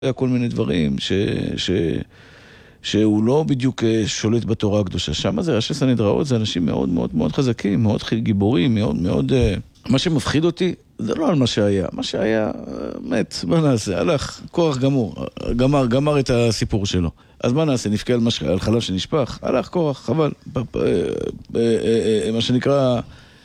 היה כל מיני דברים שהוא לא בדיוק שולט בתורה הקדושה. שם זה ראשי סנהדראות, זה אנשים מאוד מאוד מאוד חזקים, מאוד גיבורים, מאוד מאוד... מה שמפחיד אותי, זה לא על מה שהיה. מה שהיה, מת, מה נעשה? הלך, כורח גמור, גמר את הסיפור שלו. אז מה נעשה? נפקע על חלב שנשפך? הלך כורח, חבל. מה שנקרא...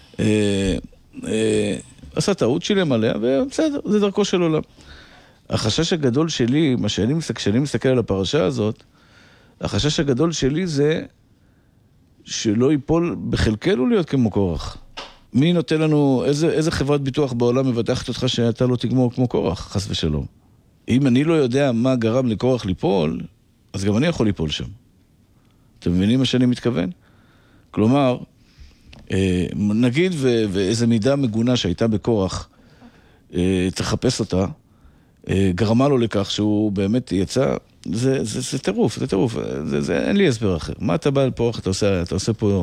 עשה טעות שילם עליה, ובסדר, זה דרכו של עולם. החשש הגדול שלי, מה שאני מסתכל על הפרשה הזאת, החשש הגדול שלי זה שלא ייפול בחלקנו להיות כמו קורח. מי נותן לנו, איזה חברת ביטוח בעולם מבטחת אותך שאתה לא תגמור כמו קורח, חס ושלום. אם אני לא יודע מה גרם לקורח ליפול, אז גם אני יכול ליפול שם. אתם מבינים מה שאני מתכוון? כלומר, נגיד ואיזו מידה מגונה שהייתה בקורח, תחפש אותה, גרמה לו לכך שהוא באמת יצא, זה טירוף, זה טירוף, אין לי הסבר אחר. מה אתה בא לפה, אתה עושה פה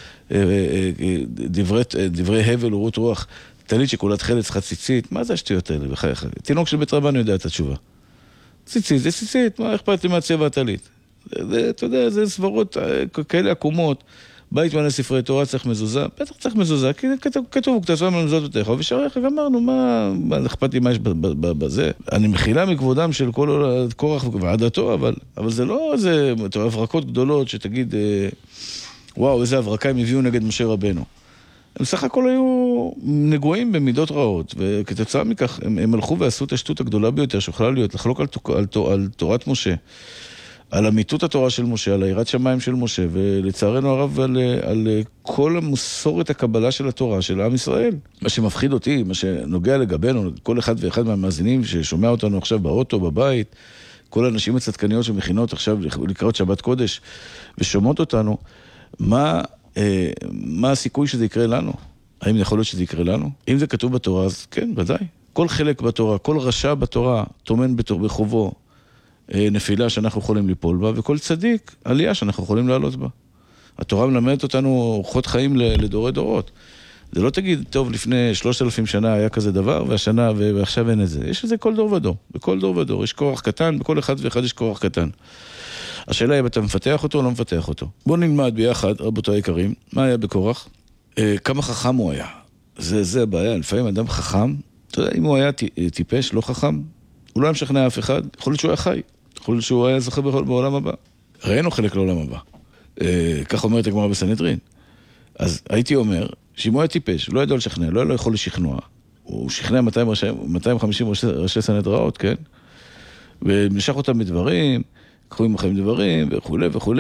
דברי הבל ורות רוח, טלית שכולת חלץ חציצית, מה זה השטויות האלה בחייך? תינוק של בית רבן יודע את התשובה. ציצית, זה ציצית, מה אכפת לי מהצבע הטלית? אתה יודע, זה סברות כאלה עקומות, בית מלא ספרי תורה צריך מזוזה, בטח צריך מזוזה, כי כתוב, כתוב מזוזות בתיך, ושעריך גמרנו, מה אכפת לי מה יש בזה? אני מכילה מכבודם של כל קורח ועדתו, אבל זה לא איזה הברקות גדולות שתגיד, וואו, איזה הברקה הם הביאו נגד משה רבנו. הם סך הכל היו נגועים במידות רעות, וכתוצאה מכך הם הלכו ועשו את השטות הגדולה ביותר, שיכולה להיות לחלוק על תורת משה. על אמיתות התורה של משה, על היראת שמיים של משה, ולצערנו הרב על כל המסורת הקבלה של התורה של עם ישראל. מה שמפחיד אותי, מה שנוגע לגבינו, כל אחד ואחד מהמאזינים ששומע אותנו עכשיו באוטו, בבית, כל האנשים הצדקניות שמכינות עכשיו לקראת שבת קודש, ושומעות אותנו, מה הסיכוי שזה יקרה לנו? האם יכול להיות שזה יקרה לנו? אם זה כתוב בתורה, אז כן, ודאי. כל חלק בתורה, כל רשע בתורה, תומן בחובו, נפילה שאנחנו יכולים ליפול בה, וכל צדיק, עלייה שאנחנו יכולים לעלות בה. התורה מלמדת אותנו אורחות חיים לדורי דורות. זה לא תגיד, טוב, לפני 3,000 שנה היה כזה דבר, ועכשיו אין את זה. יש את זה כל דור ודור. בכל דור ודור. יש כורח קטן, בכל אחד ואחד יש כורח קטן. השאלה היא, אתה מפתח אותו או לא מפתח אותו? בואו נלמד ביחד, רבותיי היקרים, מה היה בקורח? כמה חכם הוא היה. זה הבעיה. לפעמים אדם חכם, אתה יודע, אם הוא היה טיפש, לא חכם, הוא לא משכנע אף אחד, יכול להיות שהוא היה חי, יכול להיות שהוא היה זוכה בעולם הבא. הרי אין לו חלק לעולם הבא. כך אומרת הגמרא בסנהדרין. אז הייתי אומר, שאם הוא היה טיפש, לא ידע לשכנע, לא היה לו יכול לשכנוע, הוא שכנע 250 ראשי סנהדראות, כן? ומשך אותם בדברים, קחו עם החיים דברים, וכו' וכו'.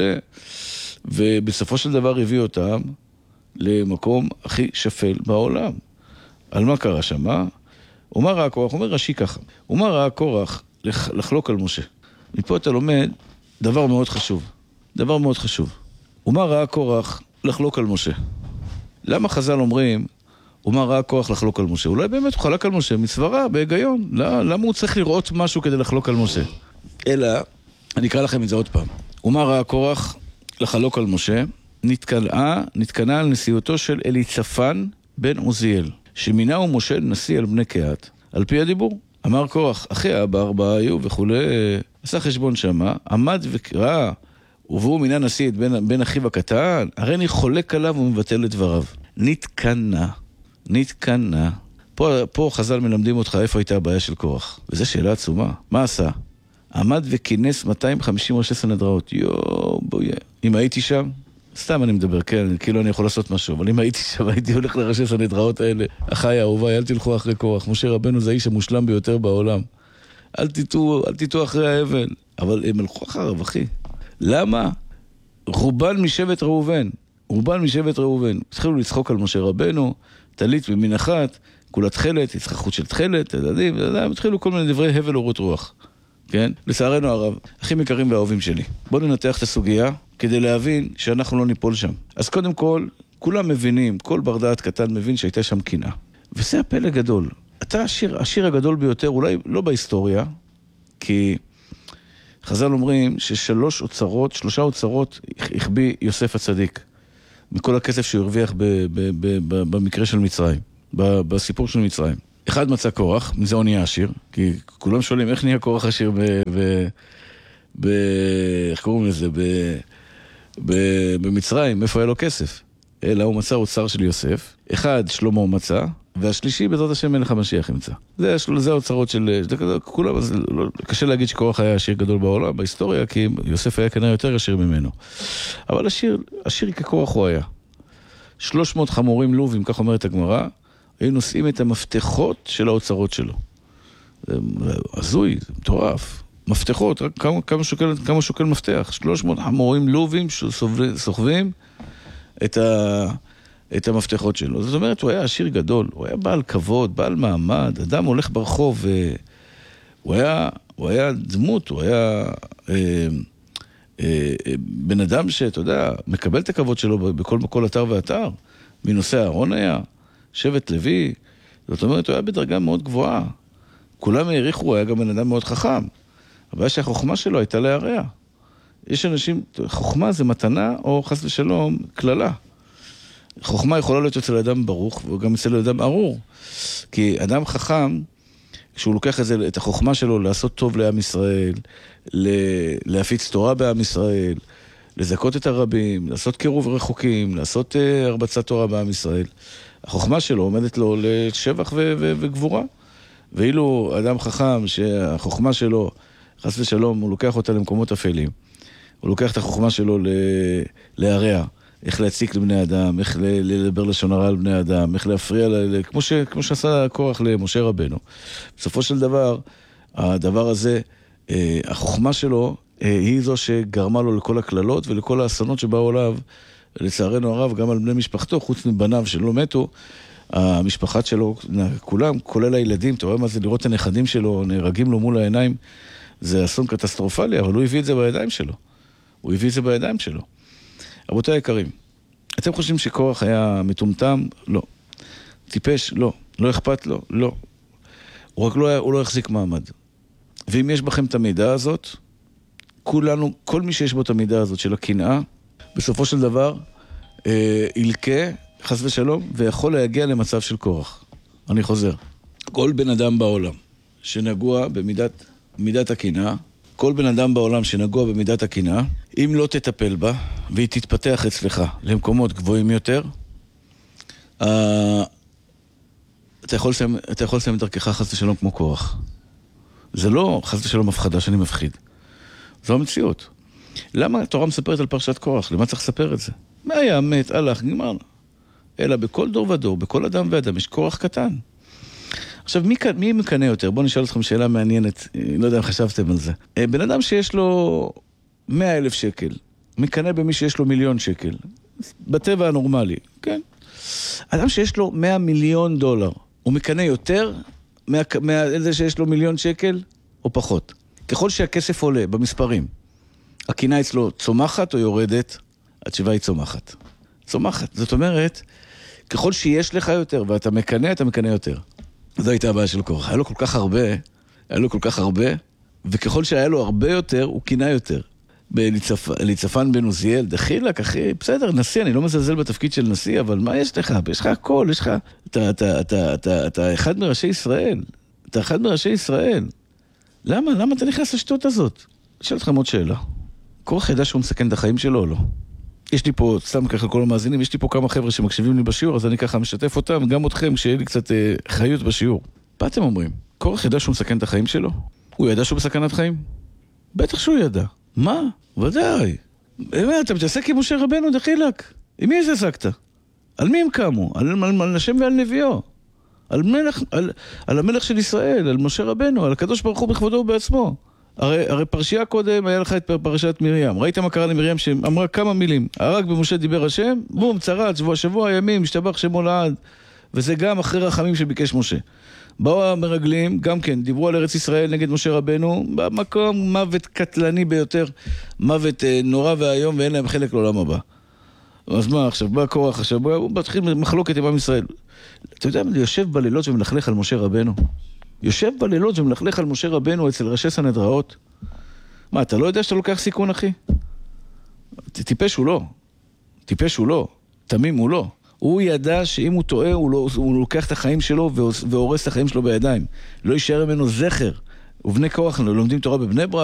ובסופו של דבר הביא אותם למקום הכי שפל בעולם. על מה קרה שם? ומה ראה קורח? אומר רש"י ככה. ומה ראה קורח לחלוק על משה? מפה אתה לומד דבר מאוד חשוב. דבר מאוד חשוב. ומה ראה קורח לחלוק על משה? למה חז"ל אומרים, ומה ראה קורח לחלוק על משה? אולי באמת הוא חלק על משה מסברה, בהיגיון. למה הוא צריך לראות משהו כדי לחלוק על משה? אלא, אני אקרא לכם את זה עוד פעם. ומה ראה קורח לחלוק על משה? נתקנה על נשיאותו של אליצפן בן עוזיאל. שמינהו משה נשיא על בני קהת, על פי הדיבור. אמר קורח, אחי אבא ארבעה היו וכו', עשה חשבון שמה, עמד וקרא, ובואו מינה נשיא את בן אחיו הקטן, הרי אני חולק עליו ומבטל את דבריו. נתקנה. פה חז"ל מלמדים אותך איפה הייתה הבעיה של קורח. וזו שאלה עצומה. מה עשה? עמד וכינס 250 ראשי סנהדראות. בואי. אם הייתי שם, סתם אני מדבר, כן, כאילו אני יכול לעשות משהו, אבל אם הייתי שם, הייתי הולך לראשי סנהדראות האלה, אחי אהוביי, אל תלכו אחרי קורח, משה רבנו זה האיש המושלם ביותר בעולם. אל תיטו אחרי האבן, אבל הם הלכו אחריו, אחי. למה? רובן משבט ראובן. התחילו לצחוק על משה רבנו, טלית ממין אחת, כולת תכלת, יצחקות של תכלת, התחילו כל מיני דברי הבל ורות רוח. כן? לצערנו הרב, הכי יקרים והאהובים שלי. בואו ננתח את הסוגיה כדי להבין שאנחנו לא ניפול שם. אז קודם כל, כולם מבינים, כל בר דעת קטן מבין שהייתה שם קנאה. וזה הפלא גדול. אתה השיר הגדול ביותר, אולי לא בהיסטוריה, כי חז"ל אומרים שלושה אוצרות החביא יוסף הצדיק, מכל הכסף שהוא הרוויח במקרה של מצרים, בסיפור של מצרים. אחד מצא קורח, מזה הוא נהיה עשיר, כי כולם שואלים איך נהיה קורח עשיר איך קוראים לזה? במצרים, איפה היה לו כסף? אלא הוא מצא אוצר של יוסף, אחד שלמה מצא, והשלישי בעזרת השם מלך המשיח ימצא. זה האוצרות של כולם, אז קשה להגיד שקורח היה עשיר גדול בעולם, בהיסטוריה, כי יוסף היה כנראה יותר עשיר ממנו. אבל עשיר כקורח הוא היה. 300 חמורים לובים, כך אומרת הגמרא, היו נושאים את המפתחות של האוצרות שלו. זה הזוי, זה מטורף. מפתחות, רק כמה שוקל מפתח. 300 חמורים לובים שסוחבים את המפתחות שלו. זאת אומרת, הוא היה עשיר גדול, הוא היה בעל כבוד, בעל מעמד, אדם הולך ברחוב, הוא היה דמות, הוא היה בן אדם שאתה יודע, מקבל את הכבוד שלו בכל אתר ואתר. מנושא הארון היה, שבט לוי, זאת אומרת, הוא היה בדרגה מאוד גבוהה. כולם העריכו, הוא היה גם בן אדם מאוד חכם. הבעיה שהחוכמה שלו הייתה להרע. יש אנשים, חוכמה זה מתנה או חס ושלום כללה. חוכמה יכולה להיות אצל אדם ברוך וגם אצל אדם ארור. כי אדם חכם, כשהוא לוקח את החוכמה שלו לעשות טוב לעם ישראל, להפיץ תורה בעם ישראל, לזכות את הרבים, לעשות קירוב רחוקים, לעשות הרבצת תורה בעם ישראל, החוכמה שלו עומדת לו לשבח וגבורה. ואילו אדם חכם שהחוכמה שלו, חס ושלום, הוא לוקח אותה למקומות אפלים, הוא לוקח את החוכמה שלו להרע, איך להציק לבני אדם, איך לדבר לשון הרע על בני אדם, איך להפריע, כמו שעשה קורח למשה רבנו. בסופו של דבר, הדבר הזה, החוכמה שלו, היא זו שגרמה לו לכל הכללות ולכל האסונות שבאו עליו, לצערנו הרב, גם על בני משפחתו, חוץ מבניו שלא מתו, המשפחה שלו, כולם, כולל הילדים, אתה רואה מה זה לראות את הנכדים שלו, נהרגים לו מול העיניים, זה אסון קטסטרופלי, אבל הוא הביא את זה בידיים שלו. הוא הביא את זה בידיים שלו. רבותיי היקרים, אתם חושבים שקורח היה מטומטם? לא. טיפש? לא. לא אכפת לו? לא. הוא לא החזיק מעמד. ואם יש בכם את המידע הזאת, כולנו, כל מי שיש בו את המידע הזאת של הקנאה, בסופו של דבר, ילקה, חס ושלום, ויכול להגיע למצב של קורח. אני חוזר. כל בן אדם בעולם שנגוע במידת הקנאה, כל בן אדם בעולם שנגוע במידת הקנאה, אם לא תטפל בה, והיא תתפתח אצלך למקומות גבוהים יותר, אתה יכול לסיים את דרכך חס ושלום כמו קורח. זה לא חס ושלום הפחדה שאני מפחיד. זו המציאות. למה התורה מספרת על פרשת קורח? למה צריך לספר את זה? מה היה מת, הלך, נגמר. אלא בכל דור ודור, בכל אדם ואדם, יש קורח קטן. עכשיו, מי מקנה יותר? בואו נשאל אתכם שאלה מעניינת, לא יודע אם חשבתם על זה. בן אדם שיש לו 100,000 שקל, מקנה במי שיש לו 1,000,000 שקל, בטבע הנורמלי, כן? אדם שיש לו 100 מיליון דולר, הוא מקנה יותר מאלה שיש לו 1,000,000 שקל או פחות. ככל שהכסף עולה במספרים, הקנאה אצלו צומחת או יורדת? התשובה היא צומחת. צומחת. זאת אומרת, ככל שיש לך יותר ואתה מקנה, אתה מקנה יותר. זו הייתה הבעיה של קורח. היה לו כל כך הרבה, וככל שהיה לו הרבה יותר, הוא קנה יותר. בליצפן בן עוזיאל, דחילק, אחי, בסדר, נשיא, אני לא מזלזל בתפקיד של נשיא, אבל מה יש לך? יש לך הכל, יש לך... אתה אחד מראשי ישראל. אתה אחד מראשי ישראל. למה? למה אתה נכנס לשטות הזאת? אשאל אתכם עוד שאלה. קורח ידע שהוא מסכן את החיים שלו או לא? יש לי פה, סתם ככה כל המאזינים, יש לי פה כמה חבר'ה שמקשיבים לי בשיעור, אז אני ככה משתף אותם, גם אתכם, כשיהיה לי קצת חיות בשיעור. מה אתם אומרים? קורח ידע שהוא מסכן את החיים שלו? הוא ידע שהוא בסכנת חיים? בטח שהוא ידע. מה? ודאי. אתה מתעסק עם משה רבנו, דחילק. עם מי התעסקת? על מי הם קמו? על השם ועל נביאו. על המלך של ישראל, על משה רבנו, על הקדוש ברוך הוא בכבודו ובעצמו. הרי פרשייה קודם היה לך את פרשת מרים. ראית מה קרה למרים שאמרה כמה מילים. הרג במשה דיבר השם, בום, צרת, שבוע ימים, משתבח שמו לעד. וזה גם אחרי רחמים שביקש משה. באו המרגלים, גם כן, דיברו על ארץ ישראל נגד משה רבנו, במקום מוות קטלני ביותר, מוות נורא והיום, ואין להם חלק לעולם הבא. אז מה עכשיו, בא קורח עכשיו, הוא מתחיל מחלוקת עם עם ישראל. אתה יודע, יושב בלילות ומלכלך על משה רבנו. יושב בלילות ומלכלך על משה רבנו אצל ראשי סנהדריות. מה, אתה לא יודע שאתה לוקח סיכון, אחי? טיפש הוא לא. טיפש הוא לא. תמים הוא לא. הוא ידע שאם הוא טועה, הוא לוקח את החיים שלו והורס את החיים שלו בידיים. לא יישאר ממנו זכר. ובני קורח לומדים תורה בבני ברק.